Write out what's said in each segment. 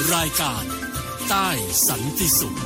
รายการใต้สันติสุข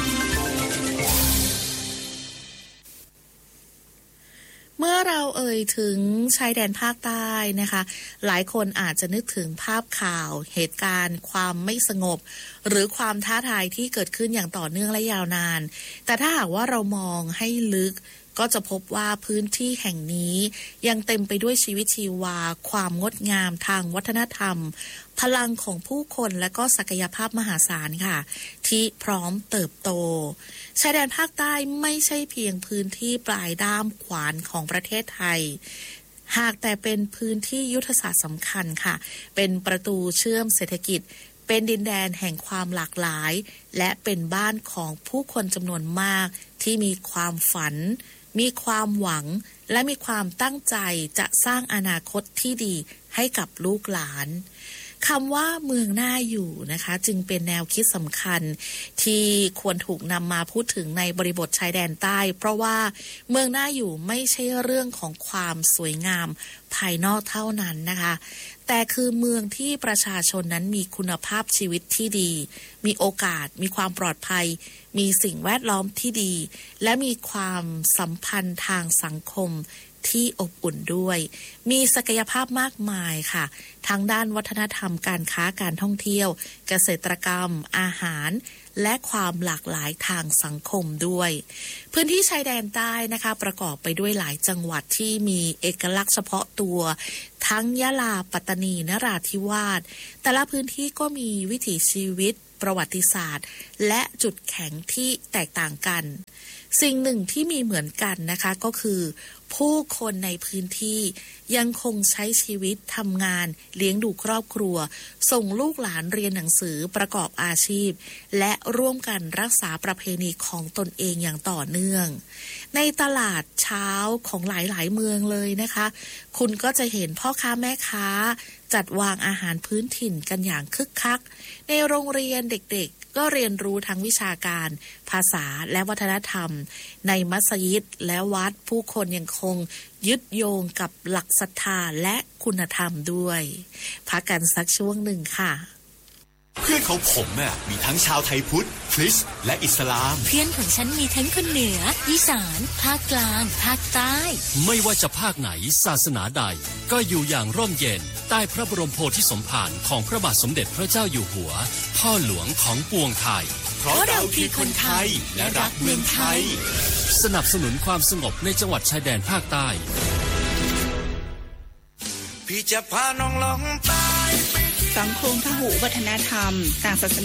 เมื่อเราเอ่ยถึงชายแดนภาคใต้นะคะหลายคนอาจจะนึกถึงภาพข่าวเหตุการณ์ความไม่สงบหรือความท้าทายที่เกิดขึ้นอย่างต่อเนื่องและยาวนานแต่ถ้าหากว่าเรามองให้ลึกก็จะพบว่าพื้นที่แห่งนี้ยังเต็มไปด้วยชีวิตชีวาความงดงามทางวัฒนธรรมพลังของผู้คนและก็ศักยภาพมหาศาลค่ะที่พร้อมเติบโตชายแดนภาคใต้ไม่ใช่เพียงพื้นที่ปลายด้ามขวานของประเทศไทยหากแต่เป็นพื้นที่ยุทธศาสตร์สำคัญค่ะเป็นประตูเชื่อมเศรษฐกิจเป็นดินแดนแห่งความหลากหลายและเป็นบ้านของผู้คนจำนวนมากที่มีความฝันมีความหวังและมีความตั้งใจจะสร้างอนาคตที่ดีให้กับลูกหลานคำว่าเมืองน่าอยู่นะคะจึงเป็นแนวคิดสำคัญที่ควรถูกนำมาพูดถึงในบริบทชายแดนใต้เพราะว่าเมืองน่าอยู่ไม่ใช่เรื่องของความสวยงามภายนอกเท่านั้นนะคะแต่คือเมืองที่ประชาชนนั้นมีคุณภาพชีวิตที่ดีมีโอกาสมีความปลอดภัยมีสิ่งแวดล้อมที่ดีและมีความสัมพันธ์ทางสังคมที่อบอุ่นด้วยมีศักยภาพมากมายค่ะทั้งด้านวัฒนธรรมการค้าการท่องเที่ยวเกษตรกรรมอาหารและความหลากหลายทางสังคมด้วยพื้นที่ชายแดนใต้นะคะประกอบไปด้วยหลายจังหวัดที่มีเอกลักษณ์เฉพาะตัวทั้งยะลาปัตตานีนราธิวาสแต่ละพื้นที่ก็มีวิถีชีวิตประวัติศาสตร์และจุดแข็งที่แตกต่างกันสิ่งหนึ่งที่มีเหมือนกันนะคะก็คือผู้คนในพื้นที่ยังคงใช้ชีวิตทำงานเลี้ยงดูครอบครัวส่งลูกหลานเรียนหนังสือประกอบอาชีพและร่วมกันรักษาประเพณีของตนเองอย่างต่อเนื่องในตลาดเช้าของหลายๆเมืองเลยนะคะคุณก็จะเห็นพ่อค้าแม่ค้าจัดวางอาหารพื้นถิ่นกันอย่างคึกคักในโรงเรียนเด็กๆก็เรียนรู้ทั้งวิชาการภาษาและวัฒนธรรมในมัสยิดและวัดผู้คนยังคงยึดโยงกับหลักศรัทธาและคุณธรรมด้วยพักกันสักช่วงหนึ่งค่ะเพื่อนของผมมีทั้งชาวไทยพุทธคริสต์และอิสลามเพื่อนของฉันมีทั้งคนเหนืออีสานภาคกลางภาคใต้ไม่ว่าจะภาคไหนศาสนาใดก็อยู่อย่างร่มเย็นใต้พระบรมโพธิสมภารของพระบาทสมเด็จพระเจ้าอยู่หัวพ่อหลวงของปวงไทยเพราะเราคือคนไทยและรักเมืองไทยสนับสนุนความสงบในจังหวัดชายแดนภาคใต้พี่จะพาน้องลงใต้สังคมพหุวัฒนธรรมต่างศาสนา